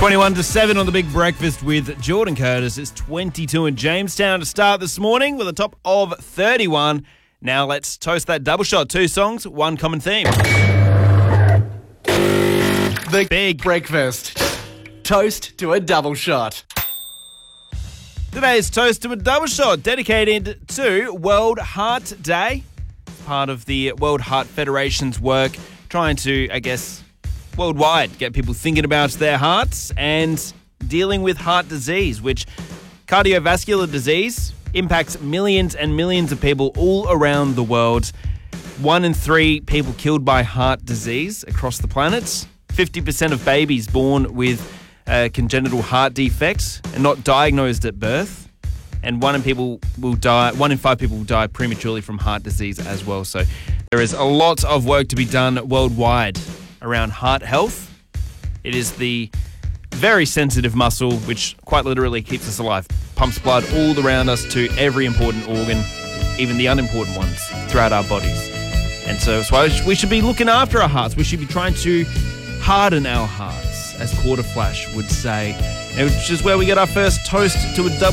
21 to 7 on the Big Breakfast with Jordan Curtis. It's 22 in Jamestown to start this morning with a top of 31. Now let's toast that double shot. 2 songs, 1 common theme. The Big Breakfast. Toast to a double shot. Today's toast to a double shot dedicated to World Heart Day. Part of the World Heart Federation's work trying to, worldwide get people thinking about their hearts and dealing with heart disease, which cardiovascular disease impacts millions and millions of people all around the world. 1 in 3 people killed by heart disease across the planet. 50% of babies born with congenital heart defects and not diagnosed at birth. And 1 in 5 people will die prematurely from heart disease as well. So there is a lot of work to be done worldwide around heart health. It is the very sensitive muscle which quite literally keeps us alive. Pumps blood all around us to every important organ, even the unimportant ones throughout our bodies. And so that's why we should be looking after our hearts. We should be trying to harden our hearts, as Quarter Flash would say. Which is where we get our first toast to a double